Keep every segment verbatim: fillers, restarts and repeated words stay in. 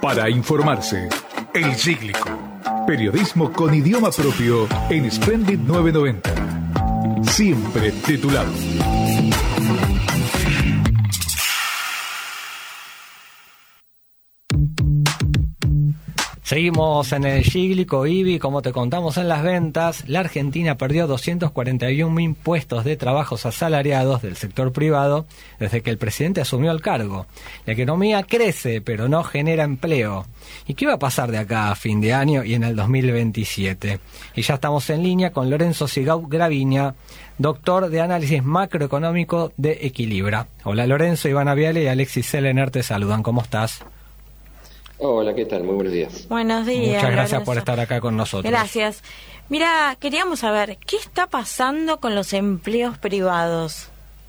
Para informarse, El Cíclico. Periodismo con idioma propio en Splendid novecientos noventa. Siempre titulado. Seguimos en el Cíclico, Ibi. Como te contamos en las ventas, la Argentina perdió doscientos cuarenta y un mil puestos de trabajos asalariados del sector privado desde que el presidente asumió el cargo. La economía crece, pero no genera empleo. ¿Y qué va a pasar de acá a fin de año y en el dos mil veintisiete? Y ya estamos en línea con Lorenzo Sigau Graviña, doctor de análisis macroeconómico de Equilibra. Hola Lorenzo, Ivana Viale y Alexis Selener te saludan. ¿Cómo estás? Hola, ¿qué tal? Muy buenos días. Buenos días. Muchas gracias Lorenzo. por estar acá con nosotros. Gracias. Mira, queríamos saber, ¿qué está pasando con los empleos privados?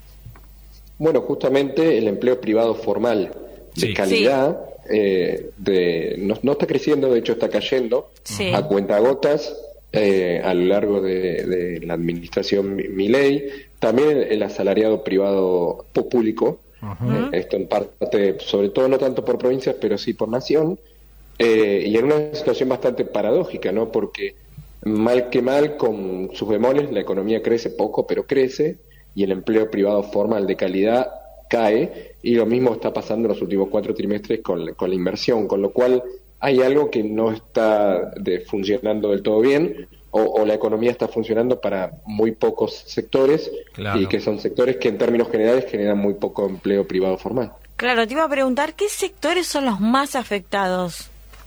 Bueno, justamente el empleo privado formal de Sí. calidad sí. eh, de, no, no está creciendo, de hecho está cayendo sí. a cuentagotas eh, a lo largo de, de la administración Milei. También el asalariado privado público. Uh-huh. Esto en parte, sobre todo no tanto por provincias, pero sí por nación, eh, y en una situación bastante paradójica, ¿no? Porque mal que mal, con sus bemoles, la economía crece poco, pero crece, y el empleo privado formal de calidad cae, y lo mismo está pasando en los últimos cuatro trimestres con la, con la inversión, con lo cual hay algo que no está de, funcionando del todo bien, o, o la economía está funcionando para muy pocos sectores, claro. Y que son sectores que en términos generales generan muy poco empleo privado formal. Claro, te iba a preguntar, ¿qué sectores son los más afectados?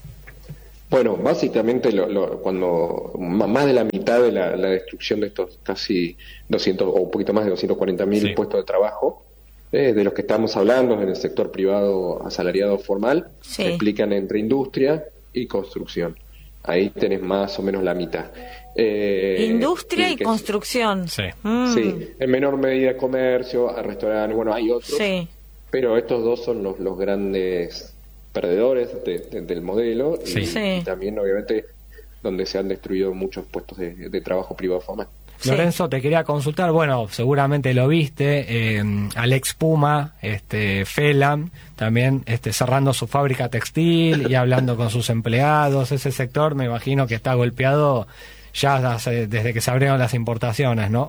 Bueno, básicamente lo, lo, cuando más de la mitad de la, la destrucción de estos casi doscientos o un poquito más de doscientos cuarenta mil sí. puestos de trabajo, eh, de los que estamos hablando en el sector privado asalariado formal, sí. se explican entre industria y construcción. Ahí tenés más o menos la mitad. Eh, Industria y, y construcción. Sí. Mm. sí, en menor medida comercio, restaurantes, bueno, hay otros, sí. pero estos dos son los, los grandes perdedores de, de, del modelo sí. Y, sí. y también, obviamente, donde se han destruido muchos puestos de, de trabajo privado formal. Sí. Lorenzo, te quería consultar, bueno, seguramente lo viste, eh, Alex Puma, este, Felam, también este, cerrando su fábrica textil y hablando con sus empleados. Ese sector me imagino que está golpeado ya hace, desde que se abrieron las importaciones, ¿no?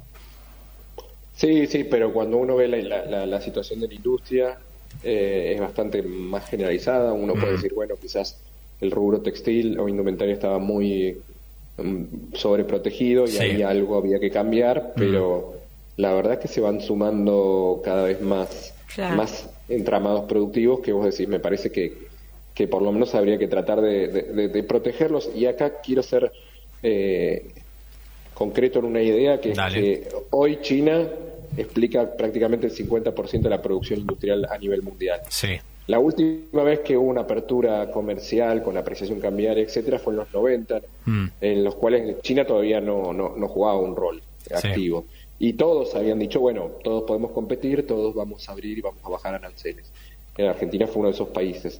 Sí, sí, pero cuando uno ve la, la, la situación de la industria eh, es bastante más generalizada. Uno mm. puede decir, bueno, quizás el rubro textil o indumentaria estaba muy sobreprotegido y sí. ahí algo había que cambiar, pero mm. la verdad es que se van sumando cada vez más, claro. más entramados productivos que vos decís, me parece que, que por lo menos habría que tratar de, de, de, de protegerlos. Y acá quiero ser eh, concreto en una idea que, que hoy China explica prácticamente el cincuenta por ciento de la producción industrial a nivel mundial. Sí. La última vez que hubo una apertura comercial con la apreciación cambiaria, etcétera, fue en los noventa, mm. en los cuales China todavía no, no, no jugaba un rol activo. Sí. Y todos habían dicho, bueno, todos podemos competir, todos vamos a abrir y vamos a bajar aranceles. En Argentina fue uno de esos países.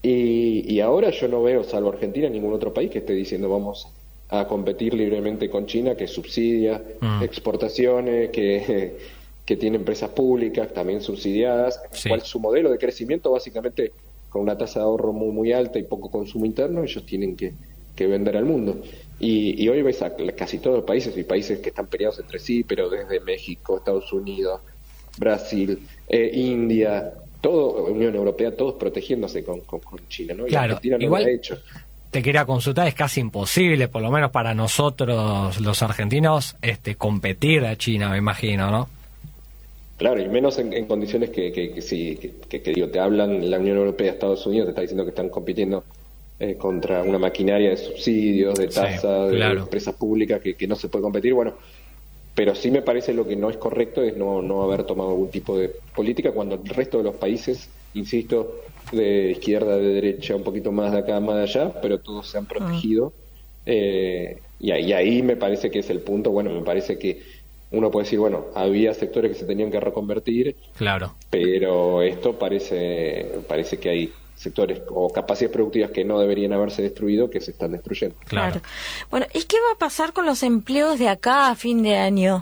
Y, y ahora yo no veo, salvo Argentina, ningún otro país que esté diciendo vamos a competir libremente con China, que subsidia mm. exportaciones, que... que tiene empresas públicas también subsidiadas, en sí. el cual su modelo de crecimiento básicamente con una tasa de ahorro muy muy alta y poco consumo interno, ellos tienen que, que vender al mundo. Y, y hoy ves a casi todos los países, y países que están peleados entre sí, pero desde México, Estados Unidos, Brasil, eh, India, todo, Unión Europea, todos protegiéndose con, con, con China, ¿no? Y claro, Argentina no igual... lo ha hecho. Te quería consultar, es casi imposible, por lo menos para nosotros los argentinos, este competir a China, me imagino, ¿no? Claro, y menos en, en condiciones que, que, que sí, que, que, que digo, te hablan la Unión Europea, Estados Unidos, te está diciendo que están compitiendo eh, contra una maquinaria de subsidios, de tasa, sí, claro. de empresas públicas, que, que no se puede competir. Bueno, pero sí me parece lo que no es correcto es no, no haber tomado algún tipo de política cuando el resto de los países, insisto, de izquierda, de derecha, un poquito más de acá, más de allá, pero todos se han protegido. Mm. Eh, y, y ahí me parece que es el punto. Bueno, me parece que uno puede decir, bueno, había sectores que se tenían que reconvertir, claro, pero esto parece parece que hay sectores o capacidades productivas que no deberían haberse destruido que se están destruyendo. Claro. claro. Bueno, ¿y qué va a pasar con los empleos de acá a fin de año?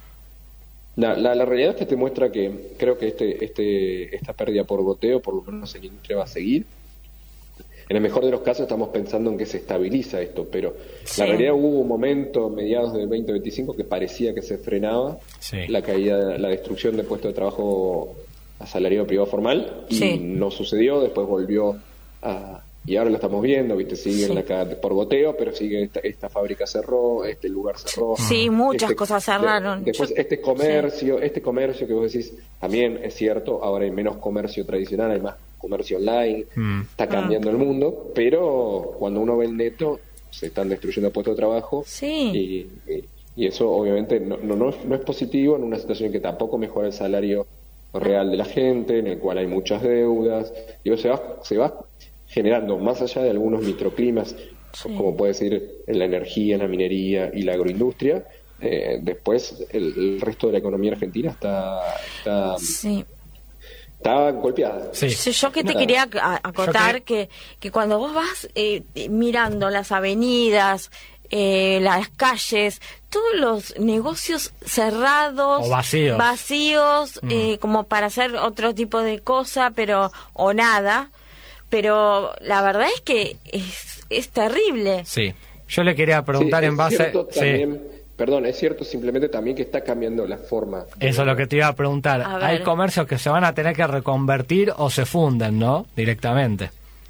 La, la, la realidad es que te muestra que creo que este este esta pérdida por goteo, por lo menos en la industria, va a seguir. en el mejor de los casos estamos pensando en que se estabiliza esto, pero sí. la realidad hubo un momento, mediados del veinte veinticinco, que parecía que se frenaba sí. la caída, la destrucción de puestos de trabajo asalariado privado formal, y sí. no sucedió, después volvió a... Y ahora lo estamos viendo, viste, sigue sí. en la, por goteo, pero sigue esta, esta fábrica cerró, este lugar cerró. Sí, muchas este, cosas cerraron. De, después Yo, este comercio, sí. este comercio que vos decís, también es cierto, ahora hay menos comercio tradicional, hay más comercio online, mm. está cambiando mm. el mundo, pero cuando uno ve el neto, se están destruyendo puestos de trabajo, sí. y, y, y eso obviamente no, no, no, es, no es positivo en una situación que tampoco mejora el salario real de la gente, en el cual hay muchas deudas, digo, se va, se va generando, más allá de algunos microclimas, sí. como puede ser en la energía, en la minería y la agroindustria, eh, después el, el resto de la economía argentina está, está, sí. está golpeada. Sí. Yo que te quería acotar que, que cuando vos vas eh, mirando las avenidas, eh, las calles, todos los negocios cerrados, o vacíos, vacíos mm. eh, como para hacer otro tipo de cosa, pero o nada. Pero la verdad es que es, es terrible. Sí. Yo le quería preguntar sí, en base... También, sí. Perdón, es cierto simplemente también que está cambiando la forma. Eso es lo que te iba a preguntar. A Hay comercios que se van a tener que reconvertir o se funden, ¿no? Directamente.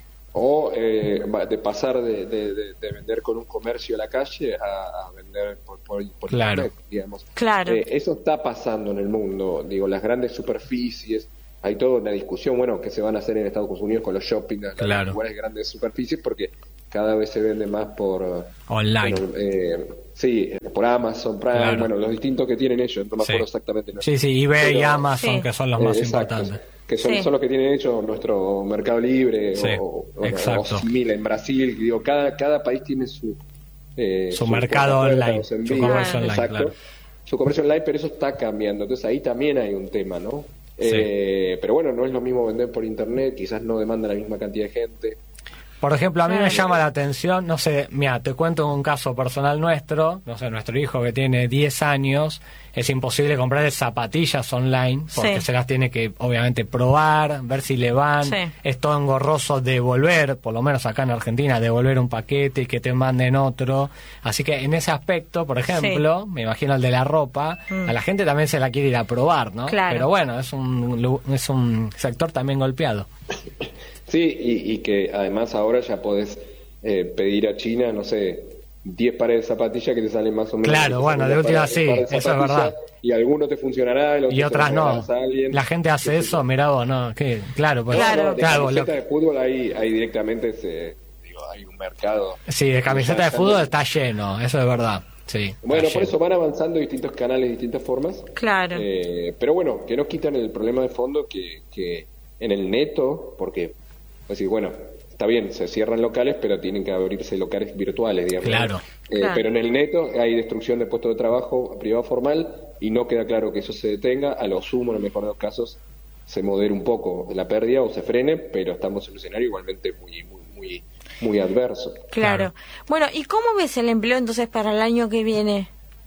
O eh, de pasar de, de, de, de vender con un comercio a la calle a, a vender por, por, por claro. internet, digamos. Claro. Eh, eso está pasando en el mundo. Digo, las grandes superficies... Hay toda una discusión, bueno, que se van a hacer en Estados Unidos con los shopping, claro. los lugares de grandes superficies, porque cada vez se vende más por... Online. Bueno, eh, sí, por Amazon, Prime, claro. bueno, los distintos que tienen ellos, no me acuerdo sí. exactamente. No. Sí, sí, eBay y Amazon, sí. que son los más eh, importantes. Que son, sí. son los que tienen hecho nuestro Mercado Libre sí. o, o, Exacto. o similar en Brasil. Digo, cada, cada país tiene su... Eh, su, su mercado online, su comercio online, exacto. Claro. Su comercio online, pero eso está cambiando. Entonces ahí también hay un tema, ¿no? Sí. Eh, pero bueno, no es lo mismo vender por internet, quizás no demanda la misma cantidad de gente. Por ejemplo, a mí me llama la atención, no sé, mira, te cuento un caso personal nuestro, no sé, nuestro hijo que tiene diez años, es imposible comprarle zapatillas online, porque sí. se las tiene que, obviamente, probar, ver si le van, sí. es todo engorroso devolver, por lo menos acá en Argentina, devolver un paquete y que te manden otro, así que en ese aspecto, por ejemplo, sí. me imagino el de la ropa, mm. a la gente también se la quiere ir a probar, ¿no? Claro. Pero bueno, es un, es un sector también golpeado. Sí, y, y que además ahora ya podés eh, pedir a China, no sé, diez pares de zapatillas que te salen más o menos. Claro, bueno, de última sí, eso es verdad. Y alguno te funcionará, el otro y otras no. Alguien, la gente hace eso, sí. mirá vos, no, ¿qué? Claro, pues. Claro, no, de claro, camiseta lo... de fútbol ahí, ahí directamente se, digo, hay un mercado. Sí, de camiseta de fútbol está lleno, eso es verdad. Sí, bueno, por eso van avanzando distintos canales, distintas formas. Claro. Eh, pero bueno, que no quitan el problema de fondo que, que en el neto, porque, es decir, bueno, está bien, se cierran locales, pero tienen que abrirse locales virtuales, digamos. Claro. Eh, claro. Pero en el neto hay destrucción de puestos de trabajo privado formal y no queda claro que eso se detenga. A lo sumo, en el mejor de los casos, se modere un poco la pérdida o se frene, pero estamos en un escenario igualmente muy, muy, muy, muy adverso. Claro. Bueno, ¿y cómo ves el empleo entonces para el año que viene?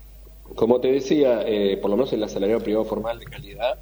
Como te decía, eh, por lo menos el asalariado privado formal de calidad,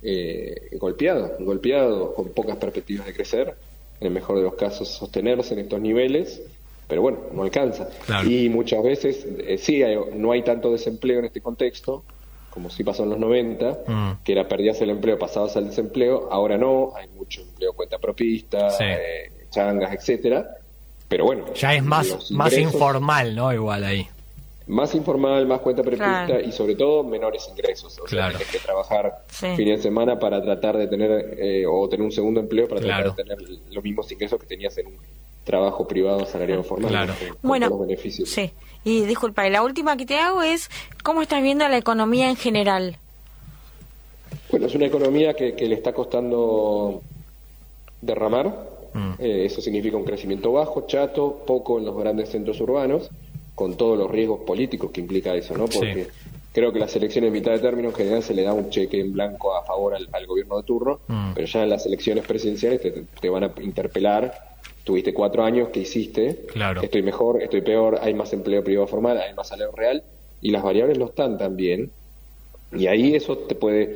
eh, golpeado, golpeado, con pocas perspectivas de crecer, en el mejor de los casos sostenerse en estos niveles, pero bueno, no alcanza. Claro. Y muchas veces, eh, sí, hay, no hay tanto desempleo en este contexto, como sí pasó en los noventa, mm. que era perdías el empleo, pasabas al desempleo, ahora no, hay mucho empleo cuenta propista, sí. eh, changas, etcétera, pero bueno. Ya es más, más informal, ¿no? Igual ahí. Más informal, más cuenta prepista claro. y sobre todo menores ingresos. O claro. sea, tienes que trabajar sí. fines de semana para tratar de tener, eh, o tener un segundo empleo para claro. tratar de tener los mismos ingresos que tenías en un trabajo privado asalariado formal. Claro. Con, con bueno, todos los beneficios. Sí, y disculpa, y la última que te hago es, ¿cómo estás viendo la economía en general? Bueno, es una economía que, que le está costando derramar. Mm. Eh, eso significa un crecimiento bajo, chato, poco en los grandes centros urbanos, con todos los riesgos políticos que implica eso, ¿no? Porque sí. creo que las elecciones en mitad de término en general se le da un cheque en blanco a favor al, al gobierno de turno, mm. pero ya en las elecciones presidenciales te, te van a interpelar. Tuviste cuatro años, ¿qué hiciste? Claro. Estoy mejor, estoy peor, hay más empleo privado formal, hay más salario real, y las variables no están tan bien. Y ahí eso te puede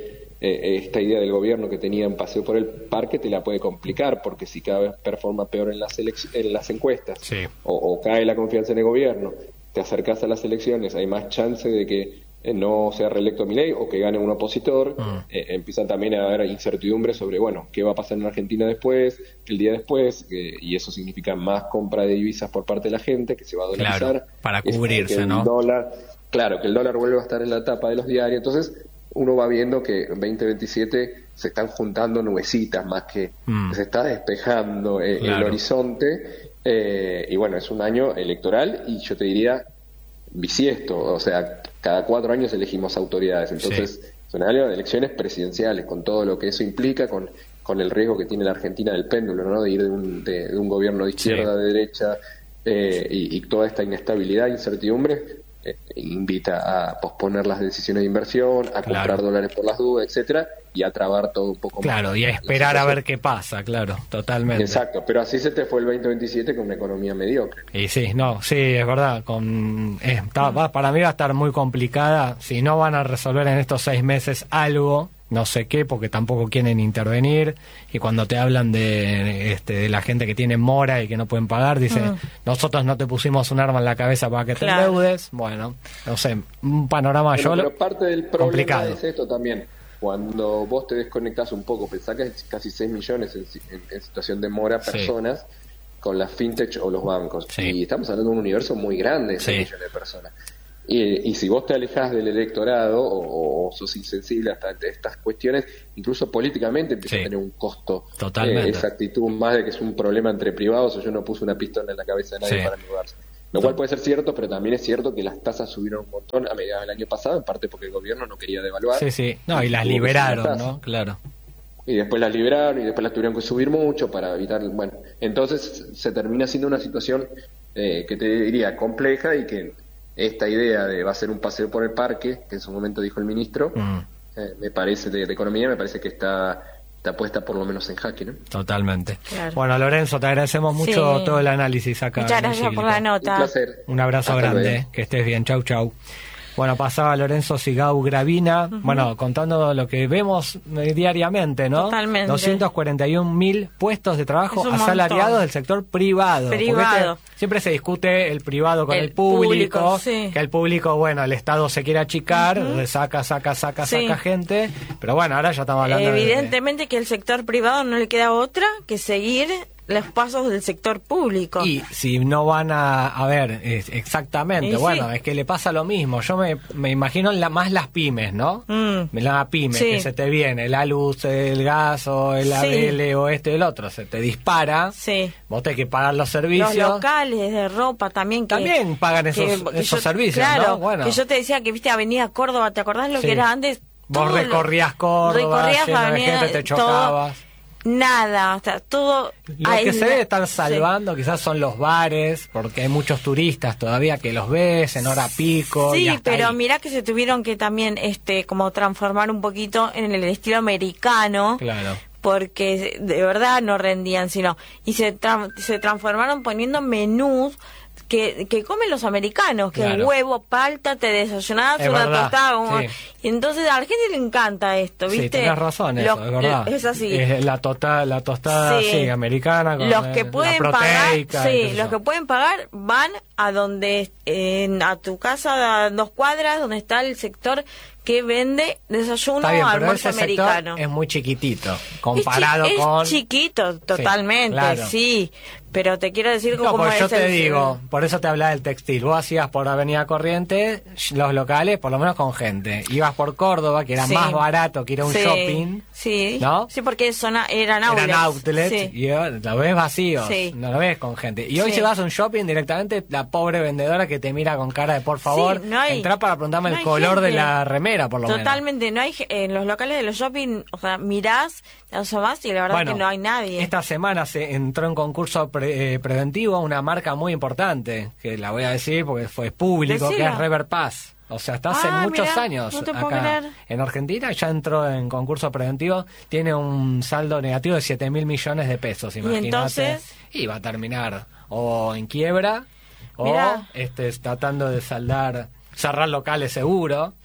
eh, esta idea del gobierno que tenía en Paseo por el Parque te la puede complicar, porque si cada vez performa peor en las, en las encuestas, sí. o, o cae la confianza en el gobierno, te acercás a las elecciones, hay más chance de que eh, no sea reelecto Milei o que gane un opositor, mm. eh, empiezan también a haber incertidumbre sobre, bueno, qué va a pasar en Argentina después, el día después, eh, y eso significa más compra de divisas por parte de la gente, que se va a dolarizar. Claro, para cubrirse, es que el ¿no? Dólar, claro, que el dólar vuelve a estar en la tapa de los diarios, entonces uno va viendo que en veinte veintisiete se están juntando nubecitas más que mm. se está despejando eh, claro. el horizonte, eh, y bueno, es un año electoral y yo te diría bisiesto, o sea, cada cuatro años elegimos autoridades, entonces sí. es un año de elecciones presidenciales, con todo lo que eso implica, con, con el riesgo que tiene la Argentina del péndulo, ¿no? De ir de un, de, de un gobierno de izquierda, sí. de derecha, eh, y, y toda esta inestabilidad, incertidumbre, Eh, invita a posponer las decisiones de inversión, a claro. comprar dólares por las dudas, etcétera, y a trabar todo un poco claro, más. Claro, y a esperar a ver qué pasa, claro, totalmente. Exacto, pero así se te fue el veinte veintisiete con una economía mediocre. Y sí, no, sí, es verdad, con eh, está, va, para mí va a estar muy complicada, si no van a resolver en estos seis meses algo, no sé qué, porque tampoco quieren intervenir, y cuando te hablan de este de la gente que tiene mora y que no pueden pagar, dicen, mm. nosotros no te pusimos un arma en la cabeza para que te claro. endeudes, bueno, no sé, un panorama bueno, yo pero parte del problema complicado. Es esto también, cuando vos te desconectás un poco, pensás que hay casi seis millones en, en, en situación de mora personas, sí. con las fintech o los bancos, sí. y estamos hablando de un universo muy grande de seis sí. millones de personas. Y, y si vos te alejás del electorado o, o sos insensible hasta estas cuestiones, incluso políticamente empieza sí. a tener un costo. Totalmente. Eh, esa actitud más de que es un problema entre privados o yo no puse una pistola en la cabeza de nadie sí. para endeudarse. Lo cual puede ser cierto, pero también es cierto que las tasas subieron un montón a mediados del año pasado, en parte porque el gobierno no quería devaluar. Sí, sí. No, y las liberaron, ¿no? Claro. Y después las liberaron y después las tuvieron que subir mucho para evitar... Bueno, entonces se termina siendo una situación eh, que te diría compleja y que... Esta idea de va a ser un paseo por el parque, que en su momento dijo el ministro, mm. eh, me parece, de, de Economía, me parece que está, está puesta por lo menos en jaque, ¿no? Totalmente. Claro. Bueno, Lorenzo, te agradecemos mucho sí. todo el análisis acá. Muchas gracias por la nota. Un placer. Un abrazo Hasta grande, luego. Que estés bien. Chau, chau. Bueno, pasaba Lorenzo Sigau Gravina, uh-huh. bueno, contando lo que vemos eh, diariamente, ¿no? Totalmente. doscientos cuarenta y un mil puestos de trabajo asalariados montón. Del sector privado. Privado. Este, siempre se discute el privado con el, el público, público sí. que el público, bueno, el Estado se quiere achicar, uh-huh. saca, saca, saca, sí. saca gente, pero bueno, ahora ya estamos hablando Evidentemente de... que el sector privado no le queda otra que seguir los pasos del sector público. Y si no van a, a ver, es, exactamente, y bueno, sí. es que le pasa lo mismo. Yo me, me imagino la, más las pymes, ¿no? Mm. La pyme, sí. que se te viene, la luz, el gas o el sí. A B L o este o el otro, se te dispara. Sí. Vos tenés que pagar los servicios. Los locales de ropa también. Que, también pagan esos, que, que esos yo, servicios, claro, ¿no? Bueno. que yo te decía que viste Avenida Córdoba, ¿te acordás lo sí. que era antes? Vos recorrías lo, Córdoba, recorrías lleno avenida, de gente, te chocabas. Todo, nada, o sea, todo... Lo que se debe estar salvando sí. quizás son los bares, porque hay muchos turistas todavía que los ves en hora pico. Sí, y hasta pero ahí. Mirá que se tuvieron que también este como transformar un poquito en el estilo americano. Claro. Porque de verdad no rendían, sino... Y se, tra- se transformaron poniendo menús que, que comen los americanos, que claro. huevo, palta, te desayunás, es una verdad, tostada. Un... sí. Y entonces a la gente le encanta esto, ¿viste? Sí, tenés razón, eso, los, es verdad. Es así. Es la, tota, la tostada, sí, sí americana. Con los que el, pueden la proteica, pagar, sí, los que pueden pagar van a donde, en, a tu casa, a dos cuadras, donde está el sector que vende desayuno bien, o almuerzo ese americano. Es muy chiquitito comparado es chi- con... Es chiquito, totalmente, sí, claro. sí. Pero te quiero decir no, cómo es yo te el... digo, por eso te hablaba del textil. Vos hacías por Avenida Corrientes los locales, por lo menos con gente. Ibas por Córdoba, que era sí. más barato que ir a un sí. shopping. Sí, ¿no? sí, porque zona, eran outlets. Eran outlets sí. y lo ves vacío, sí. no lo ves con gente. Y hoy sí. si vas a un shopping directamente, la pobre vendedora que te mira con cara de por favor, sí, no hay, entrá para preguntarme no el color gente. de la remera, por lo Totalmente, menos. no hay en los locales de los shopping, o sea, mirás, o más y la verdad bueno, que no hay nadie. Esta semana se entró en concurso pre, eh, preventivo una marca muy importante, que la voy a decir porque fue público, Decilo. que es Rever Pass. O sea, está hace ah, muchos mirá, años no te acá puedo creer. en Argentina, ya entró en concurso preventivo, tiene un saldo negativo de siete mil millones de pesos, imagínate. ¿Y entonces? Y va a terminar o en quiebra, mirá. o este, tratando de saldar, cerrar locales seguro.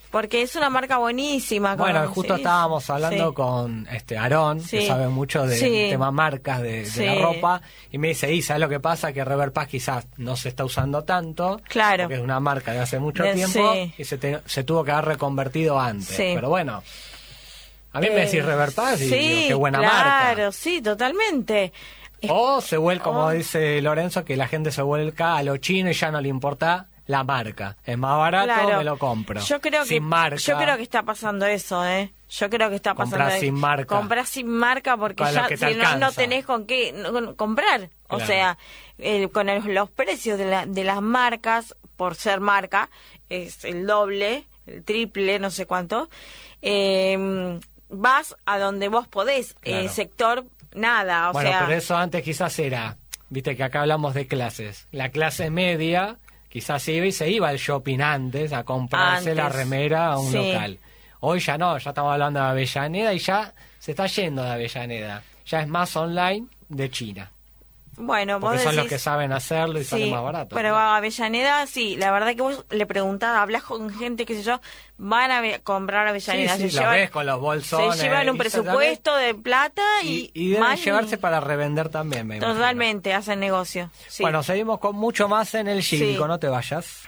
porque es una marca buenísima. Bueno, con, justo sí, estábamos hablando sí. con este Aarón, sí. que sabe mucho de sí. tema marcas de, de sí. la ropa, y me dice, y ¿sabes lo que pasa? Que Rever Paz quizás no se está usando tanto, claro. porque es una marca de hace mucho de, tiempo, sí. y se, te, se tuvo que haber reconvertido antes. Sí. Pero bueno, a mí eh, me decís Rever Paz y sí, digo, qué buena claro, marca. Claro, sí, totalmente. O se vuelve, como oh. dice Lorenzo, que la gente se vuelca a lo chino y ya no le importa la marca. Es más barato, claro. me lo compro. Yo creo sin que, marca. Yo creo que está pasando eso, ¿eh? Yo creo que está pasando Comprás eso. sin marca. Comprás sin marca porque con ya si no, no tenés con qué no, comprar. Claro. O sea, el, con el, los precios de, la, de las marcas, por ser marca, es el doble, el triple, no sé cuánto. Eh, vas a donde vos podés. Claro. Eh, sector... Nada, o bueno, sea... pero eso antes quizás era, viste que acá hablamos de clases, la clase media quizás iba y se iba al shopping antes a comprarse antes. la remera a un sí. local. Hoy ya no, ya estamos hablando de Avellaneda y ya se está yendo de Avellaneda, ya es más online de China. Bueno, porque vos son decís, los que saben hacerlo y sí, salen más barato. Pero ¿no? a Avellaneda, sí, la verdad que vos le preguntás, hablas con gente, qué sé yo, van a ve- comprar Avellaneda. Sí, sí, se lo llevan, ves con los bolsones. Se llevan un presupuesto de plata y... Y, y deben man, llevarse para revender también, me imagino. Totalmente, hacen negocio. Sí. Bueno, seguimos con mucho más en el Gílico, sí. no te vayas.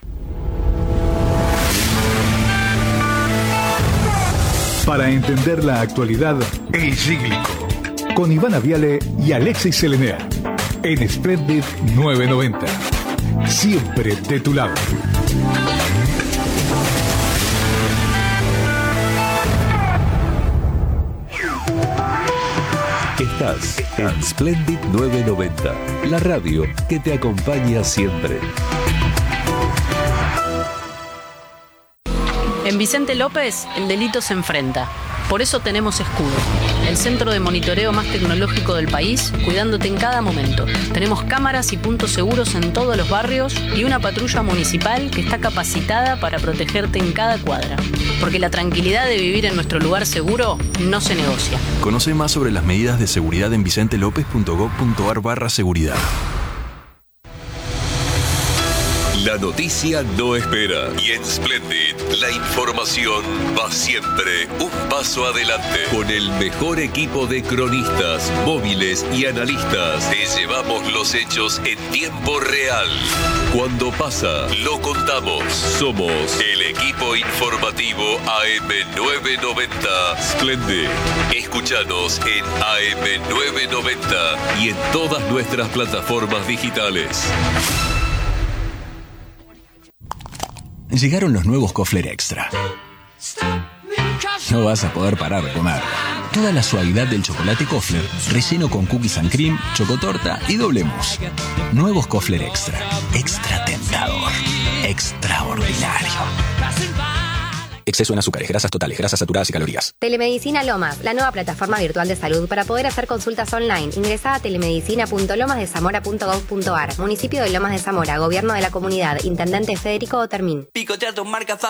Para entender la actualidad, El Gílico, con Ivana Viale y Alexis Selenea, en Splendid novecientos noventa. Siempre de tu lado. Estás en Splendid novecientos noventa, la radio que te acompaña siempre. En Vicente López, el delito se enfrenta. Por eso tenemos Escudo, el centro de monitoreo más tecnológico del país, cuidándote en cada momento. Tenemos cámaras y puntos seguros en todos los barrios y una patrulla municipal que está capacitada para protegerte en cada cuadra. Porque la tranquilidad de vivir en nuestro lugar seguro no se negocia. Conoce más sobre las medidas de seguridad en vicentelopez.gov.ar barra seguridad. La noticia no espera y en Splendid la información va siempre un paso adelante. Con el mejor equipo de cronistas, móviles y analistas te llevamos los hechos en tiempo real. Cuando pasa, lo contamos. Somos el equipo informativo A M novecientos noventa Splendid. Escúchanos en A M novecientos noventa y en todas nuestras plataformas digitales. Llegaron los nuevos Kofler Extra. No vas a poder parar de comer. Toda la suavidad del chocolate Kofler, relleno con cookies and cream, chocotorta y doble mousse. Nuevos Kofler Extra. Extra tentador. Extraordinario. Exceso en azúcares, grasas totales, grasas saturadas y calorías. Telemedicina Lomas, la nueva plataforma virtual de salud para poder hacer consultas online. Ingresá a telemedicina punto lomas de zamora punto gov punto ar. Municipio de Lomas de Zamora, Gobierno de la Comunidad, Intendente Federico Otermín. Picotea tus marcas